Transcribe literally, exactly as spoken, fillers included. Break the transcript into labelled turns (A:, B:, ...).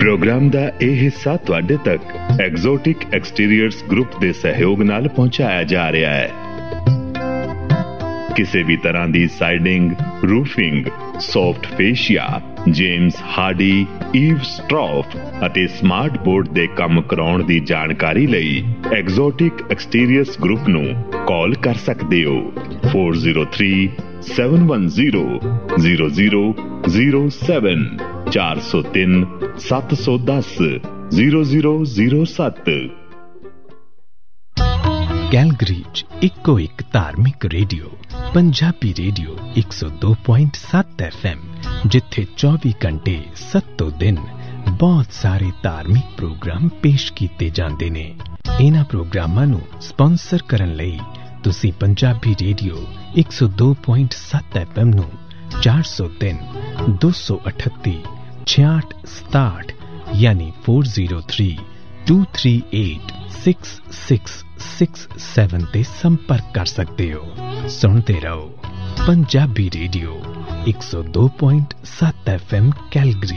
A: Programme का यह हिस्सा तुहाडे तक एग्जोटिक एक्सटीरियर्स ग्रुप के सहयोग नाल पहुंचाया जा रहा है। किसी भी तरह की siding, roofing, soft fascia, James Hardy, ewe स्ट्रॉफ अते स्मार्ट बोर्ड दे काम कराउण दी जानकारी लई एग्जोटिक एक्सटीरियर्स ग्रुप नू कॉल कर सकते हो four zero three seven one zero zero zero zero seven चार सौ तीन सत्त सौ दस जीरो जीरो जीरो सत्त।
B: कैलगरी इको एक धार्मिक रेडियो पंजाबी रेडियो एक सौ दो पॉइंट सत्त एफ एम, जिथे चौबी घंटे सत्तों दिन बहुत सारे धार्मिक प्रोग्राम पेश किए जाते ने। इन्हां प्रोग्रामां नूं स्पॉन्सर करन लई तुसीं पंजाबी रेडियो एक सौ दो पॉइंट सत्त एफ एम नूं चार सौ तीन दो सौ अठत्ती छियाठ सताठ यानी four zero three to three eight six six six seven ते संपर्क कर सकते हो। सुनते रहो पंजाबी रेडियो एक सौ दो पॉइंट सत्त एफ एम कैलगरी।